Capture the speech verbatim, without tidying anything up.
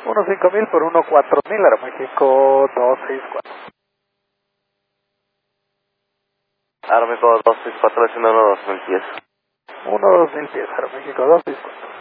uno cinco mil por uno cuatro mil, Aeroméxico dos seis cuatro. Aeroméxico dos seis cuatro, desciende uno dos mil pies. uno dos mil pies, Aeroméxico dos seis cuatro.